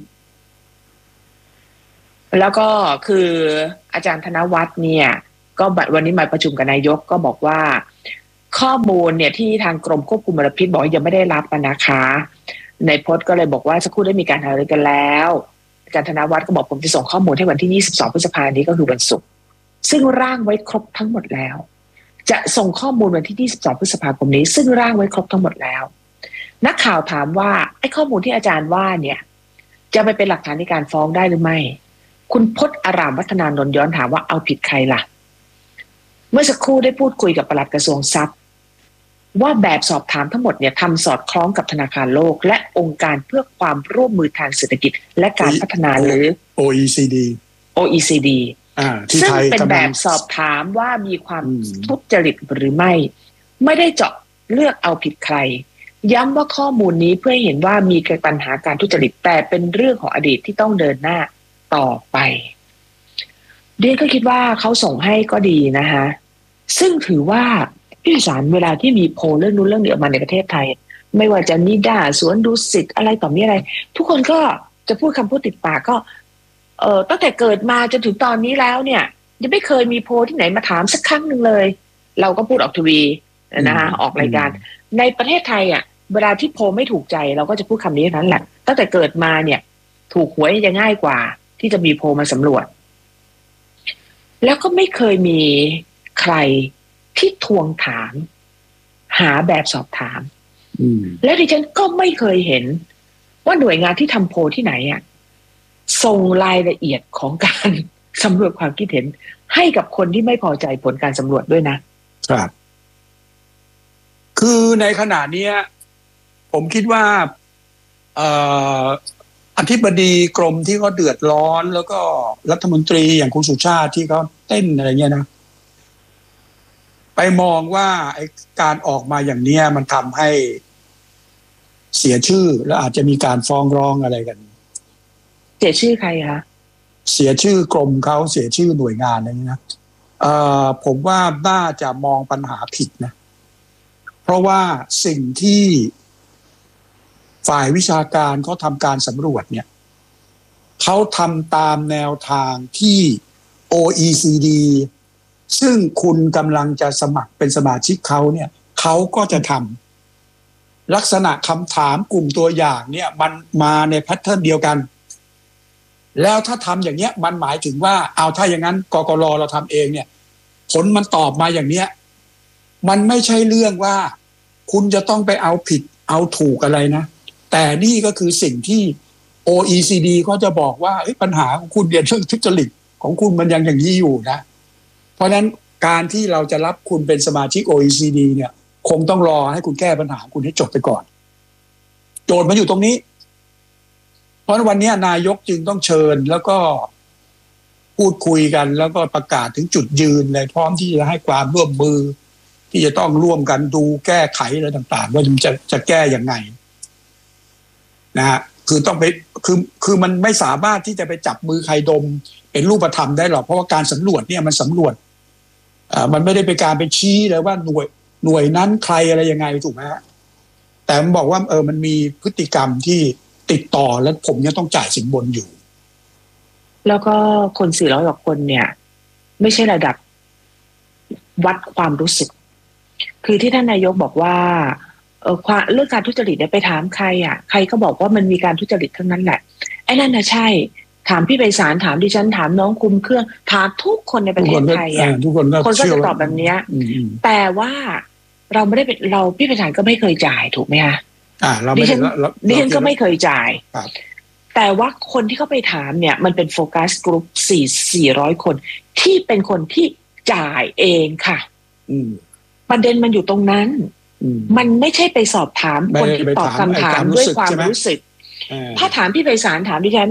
แล้วก็คืออาจารย์ธนวัฒน์เนี่ยก็วันนี้มาประชุมกับนายกก็บอกว่าข้อมูลเนี่ยที่ทางกรมควบคุมมลพิษบอกยังไม่ได้รับนะคะในพจน์ก็เลยบอกว่าสักครู่ได้มีการหารือกันแล้วอาจารย์ธนวัฒน์ก็บอกผมจะส่งข้อมูลให้วันที่22พฤษภาคมนี้ก็คือวันศุกร์ซึ่งร่างไว้ครบทั้งหมดแล้วจะส่งข้อมูลวันที่22พฤษภาคมนี้ซึ่งร่างไว้ครบทั้งหมดแล้วนักข่าวถามว่าไอ้ข้อมูลที่อาจารย์ว่าเนี่ยจะไปเป็นหลักฐานในการฟ้องได้หรือไม่คุณพจน์อารามวัฒนานนท์ย้อนถามว่าเอาผิดใครล่ะเมื่อสักครู่ได้พูดคุยกับปลัดกระทรวงทรัพย์ว่าแบบสอบถามทั้งหมดเนี่ยทำสอดคล้องกับธนาคารโลกและองค์การเพื่อความร่วมมือทางเศรษฐกิจและการพัฒนาหรือ OECD ซึ่งเป็นแบบสอบถามว่ามีความทุจริตหรือไม่ได้เจาะเลือกเอาผิดใครย้ำว่าข้อมูลนี้เพื่อเห็นว่ามีปัญหาการทุจริตแต่เป็นเรื่องของอดีตที่ต้องเดินหน้าต่อไปเดียก็คิดว่าเขาส่งให้ก็ดีนะคะซึ่งถือว่าพี่สารเวลาที่มีโพลเรื่องนู้นเรื่องนี้ออกมาในประเทศไทยไม่ว่าจะนิด้าสวนดุสิตอะไรต่อมีอะไรทุกคนก็จะพูดคำพูดติดปากก็ตั้งแต่เกิดมาจนถึงตอนนี้แล้วเนี่ยยังไม่เคยมีโพลที่ไหนมาถามสักครั้งหนึ่งเลยเราก็พูดออกทีวีนะคะออกรายการในประเทศไทยอ่ะเวลาที่โพลไม่ถูกใจเราก็จะพูดคำนี้นั้นแหละตั้งแต่เกิดมาเนี่ยถูกหวยจะง่ายกว่าที่จะมีโพลมาสำรวจแล้วก็ไม่เคยมีใครที่ทวงถามหาแบบสอบถามและดิฉันก็ไม่เคยเห็นว่าหน่วยงานที่ทำโพลที่ไหนอ่ะส่งรายละเอียดของการสำรวจความคิดเห็นให้กับคนที่ไม่พอใจผลการสำรวจด้วยนะครับคือในขณะนี้ผมคิดว่าอธิบดีกรมที่เขาเดือดร้อนแล้วก็รัฐมนตรีอย่างคุณสุชาติที่เขาเต้นอะไรเงี้ยนะไปมองว่าไอ้การออกมาอย่างเนี้ยมันทำให้เสียชื่อแล้วอาจจะมีการฟ้องร้องอะไรกันเสียชื่อใครคะเสียชื่อกรมเขาเสียชื่อหน่วยงานอะไรนี้นะผมว่าน่าจะมองปัญหาผิดนะเพราะว่าสิ่งที่ฝ่ายวิชาการเขาทำการสำรวจเนี่ยเขาทำตามแนวทางที่ OECD ซึ่งคุณกำลังจะสมัครเป็นสมาชิกเขาเนี่ยเขาก็จะทำลักษณะคำถามกลุ่มตัวอย่างเนี่ยมันมาในแพทเทิร์นเดียวกันแล้วถ้าทำอย่างเนี้ยมันหมายถึงว่าเอาถ้าอย่างนั้นกกร.เราทำเองเนี่ยผลมันตอบมาอย่างเนี้ยมันไม่ใช่เรื่องว่าคุณจะต้องไปเอาผิดเอาถูกอะไรนะแต่นี่ก็คือสิ่งที่ OECD ก็จะบอกว่าปัญหาของคุณเรื่องทุจริตของคุณมันยังอย่างนี้อยู่นะเพราะฉะนั้นการที่เราจะรับคุณเป็นสมาชิก OECD เนี่ยคงต้องรอให้คุณแก้ปัญหาคุณให้จบไปก่อนโจทย์มันอยู่ตรงนี้เพราะวันนี้นายกจึงต้องเชิญแล้วก็พูดคุยกันแล้วก็ประกาศถึงจุดยืนเลยพร้อมที่จะให้ความร่วมมือที่จะต้องร่วมกันดูแก้ไขอะไรต่างๆว่าจะแก้อย่างไงนะฮะคือต้องไปคือมันไม่สามารถที่จะไปจับมือใครดมเป็นรูปธรรมได้หรอกเพราะว่าการสำรวจเนี่ยมันสำรวจมันไม่ได้เป็นการไปชี้เลยว่าหน่วยนั้นใครอะไรยังไงถูกไหมฮะแต่มันบอกว่ามันมีพฤติกรรมที่ติดต่อแล้วผมยังต้องจ่ายสินบนอยู่แล้วก็คน400 กว่าคนเนี่ยไม่ใช่ระดับวัดความรู้สึกคือที่ท่านนายกบอกว่าเรื่องการทุจริตเนี่ยไปถามใครอ่ะใครก็บอกว่ามันมีการทุจริตทั้งนั้นแหละไอ้นั่นน่ะใช่ถามพี่ไพศาลถามดิฉันถามน้องคุมเครื่องถามทุกคนในประเทศไทยอ่ะทุกคนก็จะตอบแบบนี้แต่ว่าเราไม่ได้เป็นเราพี่ไพศาลก็ไม่เคยจ่ายถูกไหมคะดิฉันก็ไม่เคยจ่ายแต่ว่าคนที่เขาไปถามเนี่ยมันเป็นโฟกัสกลุ่ม400 คนที่เป็นคนที่จ่ายเองค่ะประเด็นมันอยู่ตรงนั้นมันไม่ใช่ไปสอบถามคนที่ตอบคำถามด้วยความรู้สึกถ้าถามพี่ไพศาลถามดิฉัน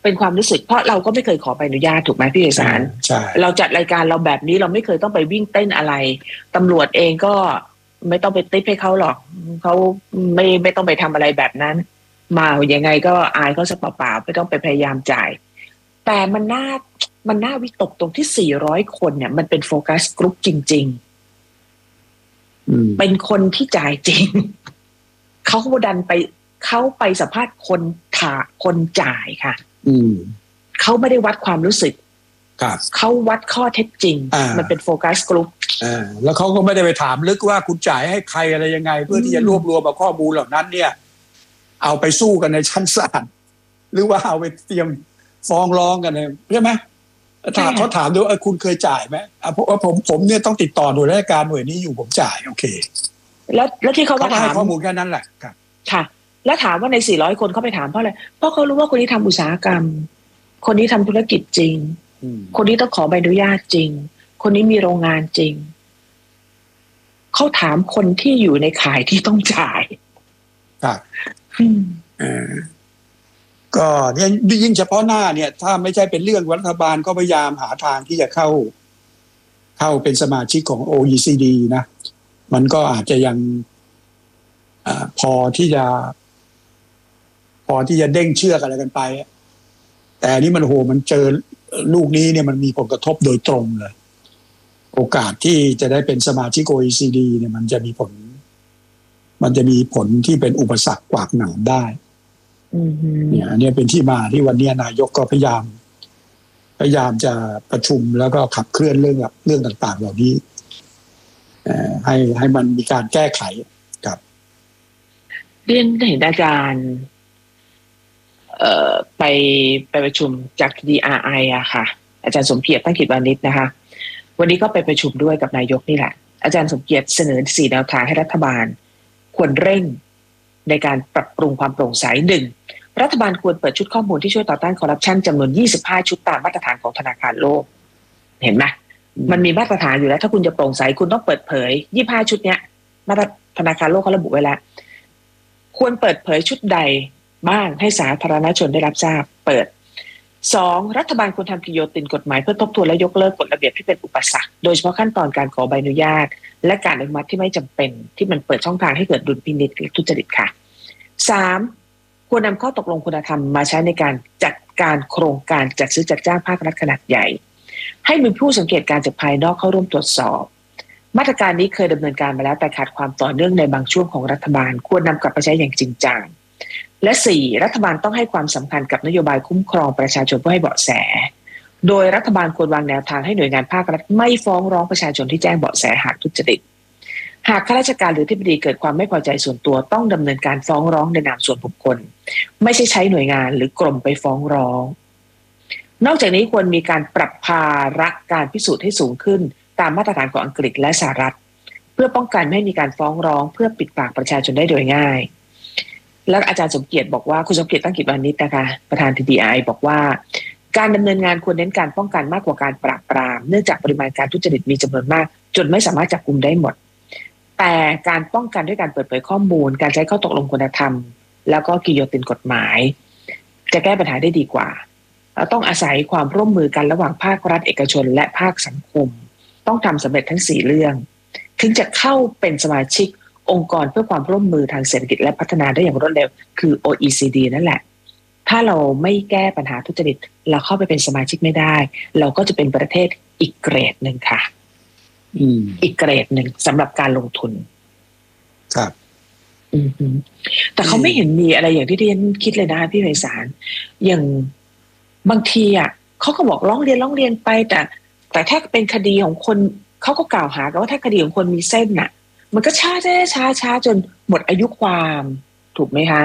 เป็นความรู้สึกเพราะเราก็ไม่เคยขอใบอนุญาตถูกไหมพี่เอกสารใช่เราจัดรายการเราแบบนี้เราไม่เคยต้องไปวิ่งเต้นอะไรตำรวจเองก็ไม่ต้องไปติ๊บให้เขาหรอกเขาไม่ต้องไปทำอะไรแบบนั้นมายังไงก็อายเขาซะเปล่าๆไม่ต้องไปพยายามจ่ายแต่มันน่าวิตกตรงที่400คนเนี่ยมันเป็นโฟกัสกรุ๊ปจริงๆเป็นคนที่จ่ายจริงเขาดันไปเขาไปสัมภาษณ์คนจ่ายค่ะเขาไม่ได้วัดความรู้สึกเขาวัดข้อเท็จจริงมันเป็นโฟกัสกรุ๊ปแล้วเขาก็ไม่ได้ไปถามลึกว่าคุณจ่ายให้ใครอะไรยังไงเพื่อที่จะรวบรวมข้อมูลเหล่านั้นเนี่ยเอาไปสู้กันในชั้นศาลหรือว่าเอาไปเตรียมฟ้องร้องกันเลยใช่ไหมเขาถามด้วยคุณเคยจ่ายไหมเพราะว่าผมเนี่ยต้องติดต่อหน่วยราชการหน่วยนี้อยู่ผมจ่ายโอเคแล้วที่เขาถามข้อมูลแค่นั้นแหละค่ะแล้วถามว่าใน400คนเขาไปถามเพราะอะไรเพราะเขารู้ว่าคนนี้ทำอุตสาหกรรมคนนี้ทำธุรกิจจริงคนนี้ต้องขอใบอนุญาตจริงคนนี้มีโรงงานจริงเขาถามคนที่อยู่ในข่ายที่ต้องจ่ายครับก็เนี่ยยิ่งเฉพาะหน้าเนี่ยถ้าไม่ใช่เป็นเรื่องรัฐบาลก็พยายามหาทางที่จะเข้าเป็นสมาชิกของ OECD นะมันก็อาจจะยังพอที่จะเด้งเชือกอะไรกันไปแต่อันนี้มันเจอลูกนี้เนี่ยมันมีผลกระทบโดยตรงเลยโอกาสที่จะได้เป็นสมาชิก OECD เนี่ยมันจะมีผลที่เป็นอุปสรรคขวางหนามได้เนี่ยอันนี้เป็นที่มาที่วันนี้นายกก็พยายามจะประชุมแล้วก็ขับเคลื่อนเรื่องต่างๆเหล่านี้ให้มันมีการแก้ไขครับเรียนเห็นอาจารย์ไปประชุมจาก DRI อะค่ะอาจารย์สมเกียรติตั้งกิจวานิชนะคะวันนี้ก็ไปประชุมด้วยกับนายกนี่แหละอาจารย์สมเกียรติเสนอ4แนวทางให้รัฐบาลควรเร่งในการปรับปรุงความโปร่งใส 1. รัฐบาลควรเปิดชุดข้อมูลที่ช่วยต่อต้านคอร์รัปชันจำนวน25ชุดตามมาตรฐานของธนาคารโลกเห็นไหมมันมีมาตรฐานอยู่แล้วถ้าคุณจะโปร่งใสคุณต้องเปิดเผย25ชุดเนี้ยมาตรธนาคารโลกเขาระบุไว้แล้วควรเปิดเผยชุดใดบ้างให้สาธารณชนได้รับทราบเปิด 2. รัฐบาลควรทำกิโยตินกฎหมายเพื่อทบทวนและยกเลิกกฎระเบียบที่เป็นอุปสรรคโดยเฉพาะขั้นตอนการขอใบอนุญาตและการอนุมัติที่ไม่จำเป็นที่มันเปิดช่องทางให้เกิดดุลพินิจหรือทุจริตค่ะ 3. ควรนำข้อตกลงคุณธรรมมาใช้ในการจัดการโครงการจัดซื้อจัดจ้างภาครัฐขนาดใหญ่ให้มีผู้สังเกตการจากภายนอกเข้าร่วมตรวจสอบมาตรการนี้เคยดำเนินการมาแล้วแต่ขาดความต่อเนื่องในบางช่วงของรัฐบาลควรนำกลับมาใช้อย่างจริงจังและ 4. รัฐบาลต้องให้ความสำคัญกับนโยบายคุ้มครองประชาชนเพื่อให้เบาะแสโดยรัฐบาลควรวางแนวทางให้หน่วยงานภาครัฐไม่ฟ้องร้องประชาชนที่แจ้งเบาะแสหากทุจริตหากข้าราชการหรืออธิบดีเกิดความไม่พอใจส่วนตัวต้องดำเนินการฟ้องร้องในนามส่วนบุคคลไม่ใช่ใช้หน่วยงานหรือกรมไปฟ้องร้องนอกจากนี้ควรมีการปรับภาระการพิสูจน์ให้สูงขึ้นตามมาตรฐานของอังกฤษและสหรัฐเพื่อป้องกันไม่ให้มีการฟ้องร้องเพื่อปิดปากประชาชนได้โดยง่ายและอาจารย์สมเกียรติบอกว่าคุณสมเกียรติตั้งกิจวานิชนะคะประธาน TDI บอกว่าการดำเนินงานควรเน้นการป้องกันมากกว่าการปราบปรามเนื่องจากปริมาณการทุจริตมีจำนวนมากจนไม่สามารถจับกุมได้หมดแต่การป้องกันด้วยการเปิดเผยข้อมูลการใช้ข้อตกลงคุณธรรมแล้วก็กิโยตินกฎหมายจะแก้ปัญหาได้ดีกว่าต้องอาศัยความร่วมมือกันระหว่างภาครัฐเอกชนและภาคสังคมต้องทำสำเร็จทั้ง4เรื่องถึงจะเข้าเป็นสมาชิกองค์กรเพื่อความร่วมมือทางเศรษฐกิจและพัฒนาได้อย่างรวดเร็วคือ OECD นั่นแหละถ้าเราไม่แก้ปัญหาทุจริตเราเข้าไปเป็นสมาชิกไม่ได้เราก็จะเป็นประเทศอีกเกรดหนึ่งค่ะอีกเกรดหนึ่งสำหรับการลงทุนครับแต่เขาไม่เห็นมีอะไรอย่างที่ที่ฉันคิดเลยนะพี่ไพศาลอย่างบางทีอ่ะเขาก็บอกร้องเรียนไปแต่ถ้าเป็นคดีของคนเขาก็กล่าวหากันว่าถ้าคดีของคนมีเส้นน่ะมันก็ช้าจนหมดอายุความถูกไหมคะ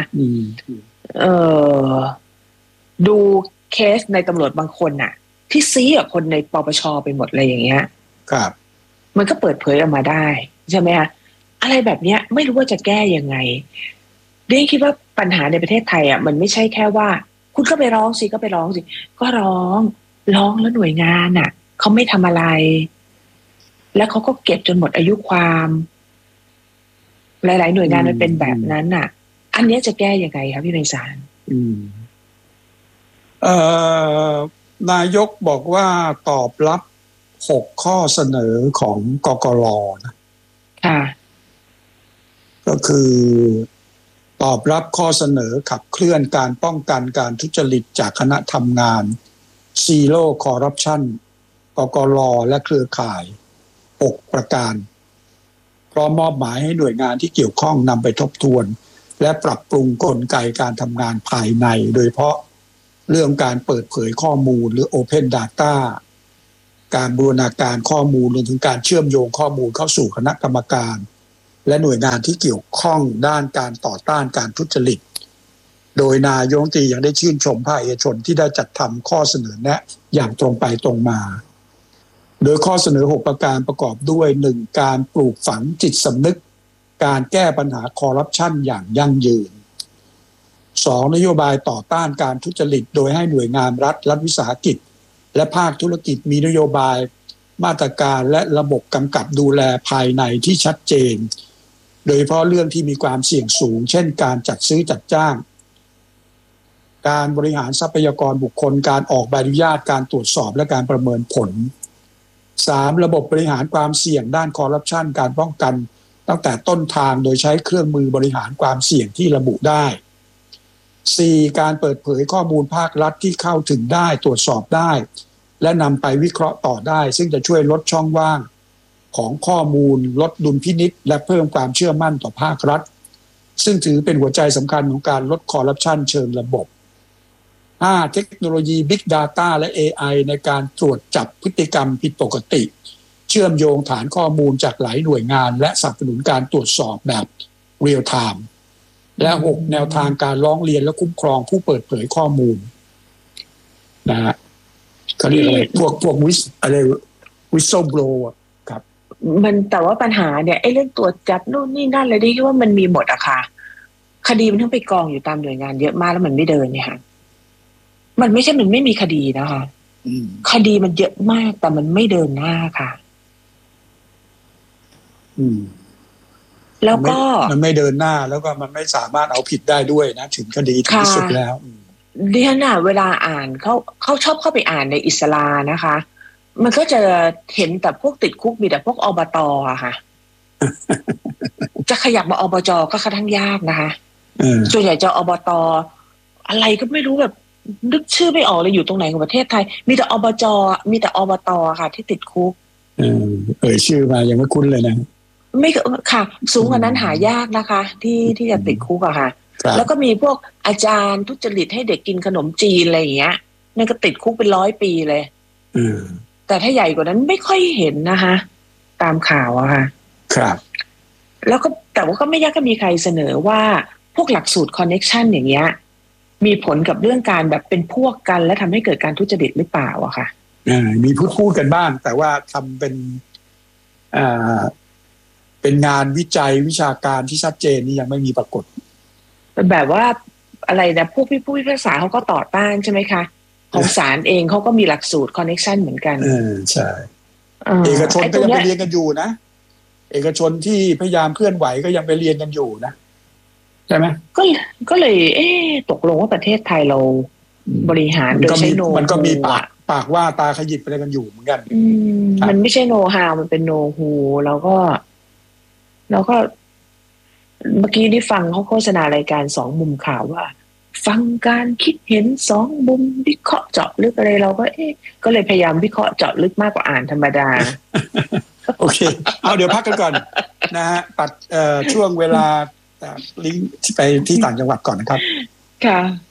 ดูเคสในตำรวจบางคนน่ะที่ซี้กับคนในปปชไปหมดเลยอย่างเงี้ยครับมันก็เปิดเผยออกมาได้ใช่ไหมคะอะไรแบบเนี้ยไม่รู้ว่าจะแก้ยังไงเรียนคิดว่าปัญหาในประเทศไทยอ่ะมันไม่ใช่แค่ว่าคุณก็ไปร้องสิก็ร้องแล้วหน่วยงานอ่ะเขาไม่ทำอะไรแล้วเขาก็เก็บจนหมดอายุความหลายๆหน่วยงานมันเป็นแบบนั้นน่ะอันนี้จะแก้ยังไงครับพี่ไพศาลนายกบอกว่าตอบรับ6ข้อเสนอของกกร.นะค่ะก็คือตอบรับข้อเสนอขับเคลื่อนการป้องกันการทุจริตจากคณะทำงาน Zero Corruption กกร.และเครือข่าย6ประการพร้อมมอบหมายให้หน่วยงานที่เกี่ยวข้องนำไปทบทวนและปรับปรุงกลไกการทำงานภายในโดยเฉพาะเรื่องการเปิดเผยข้อมูลหรือ Open Data การบูรณาการข้อมูลรวมถึงการเชื่อมโยงข้อมูลเข้าสู่คณะกรรมการและหน่วยงานที่เกี่ยวข้องด้านการต่อต้านการทุจริตโดยนายกรัฐมนตรียังได้ชื่นชมภาคเอกชนที่ได้จัดทำข้อเสนอแนะอย่างตรงไปตรงมาโดยข้อเสนอ6ประการประกอบด้วย 1. การปลูกฝังจิตสำนึกการแก้ปัญหาคอร์รัปชันอย่างยั่งยืน 2. นโยบายต่อต้านการทุจริตโดยให้หน่วยงานรัฐวิสาหกิจและภาคธุรกิจมีนโยบายมาตรการและระบบกำกับดูแลภายในที่ชัดเจนโดยเฉพาะเรื่องที่มีความเสี่ยงสูงเช่นการจัดซื้อจัดจ้างการบริหารทรัพยากรบุคคลการออกใบอนุญาตการตรวจสอบและการประเมินผล 3. ระบบบริหารความเสี่ยงด้านคอร์รัปชันการป้องกันตั้งแต่ต้นทางโดยใช้เครื่องมือบริหารความเสี่ยงที่ระบุได้ 4. การเปิดเผยข้อมูลภาครัฐที่เข้าถึงได้ตรวจสอบได้และนำไปวิเคราะห์ต่อได้ซึ่งจะช่วยลดช่องว่างของข้อมูลลดดุลพินิจและเพิ่มความเชื่อมั่นต่อภาครัฐซึ่งถือเป็นหัวใจสำคัญของการลดคอร์รัปชันเชิงระบบ 5. เทคโนโลยี Big Data และ AI ในการตรวจจับพฤติกรรมผิดปกติเชื่อมโยงฐานข้อมูลจากหลายหน่วยงานและสนับสนุนการตรวจสอบแบบ Real Time และ 6. แนวทางการร้องเรียนและคุ้มครองผู้เปิดเผยข้อมูลนะฮะเขาเรียกอะไรพวกwhistleblower ครับมันแต่ว่าปัญหาเนี่ยไอ้เรื่องตรวจจับนู่นนี่นั่นอะไรที่ว่ามันมีหมดอะค่ะคดีมันทั้งไปกองอยู่ตามหน่วยงานเยอะมากแล้วมันไม่เดินเนี่ยค่ะมันไม่ใช่มันไม่มีคดีนะคะคดีมันเยอะมากแต่มันไม่เดินหน้าค่ะแล้วก็มันไม่เดินหน้าแล้วก็มันไม่สามารถเอาผิดได้ด้วยนะถึงคดีถึงที่สุดแล้วดิฉันน่ะเวลาอ่านเขาชอบเข้าไปอ่านในอิสลานะคะมันก็จะเห็นแต่พวกติดคุกมีแต่พวกอบต.อะค่ะ จะขยับมาอบจ.ก็ค่อนข้างยากนะคะส่วนใหญ่จะอบต.อะไรก็ไม่รู้แบบนึกชื่อไม่ออกเลยอยู่ตรงไหนของประเทศไทยมีแต่อบจ.มีแต่อบต.ค่ะที่ติดคุกชื่อมายังไม่คุ้นเลยนะไม่ค่ะสูงกว่านั้นหายากนะคะที่จะติดคุกอะค่ะแล้วก็มีพวกอาจารย์ทุจริตให้เด็กกินขนมจีนอะไรอย่างเงี้ยนั่นก็ติดคุกเป็น100 ปีเลยแต่ถ้าใหญ่กว่านั้นไม่ค่อยเห็นนะคะตามข่าวอะค่ะครับแล้วก็แต่ว่าก็ไม่ยากก็มีใครเสนอว่าพวกหลักสูตรคอนเน็กชันอย่างเงี้ยมีผลกับเรื่องการแบบเป็นพวกกันและทำให้เกิดการทุจริตหรือเปล่าอะค่ะมีพูดกันบ้างแต่ว่าทำเป็นงานวิจัยวิชาการที่ชัดเจนนี่ยังไม่มีปรากฏแบบว่าอะไรนะผู้พิพากษาเขาก็ต่อต้านใช่ไหมคะของศาลเองเขาก็มีหลักสูตรคอนเน็กชันเหมือนกันใช่เอกชนก็ยังไปเรียนกันอยู่นะเอกชนที่พยายามเคลื่อนไหวก็ยังไปเรียนกันอยู่นะใช่ไหมก็เลยตกลงว่าประเทศไทยเราบริหารโดยใช้โนมันก็มีปากว่าตาขยิบอะไรกันอยู่เหมือนกันมันไม่ใช่โนฮาวมันเป็นโนฮูแล้วก็เมื่อกี้ที่ฟังเขาโฆษณารายการ2 มุมข่าวว่าฟังการคิดเห็น2 มุมวิเคราะห์เจาะลึกอะไรเราก็ก็เลยพยายามวิเคราะห์เจาะลึกมากกว่าอ่านธรรมดาโอเคเอาเดี๋ยวพักกันก่อนนะฮะตัดช่วงเวลาลิงก์ไปที่ต่างจังหวัดก่อนนะครับค่ะ